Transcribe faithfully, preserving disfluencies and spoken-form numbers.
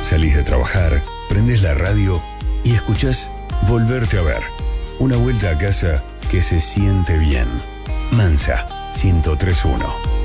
Salís de trabajar, prendés la radio y escuchás Volverte a ver. Una vuelta a casa que se siente bien. Mansa, ciento tres punto uno.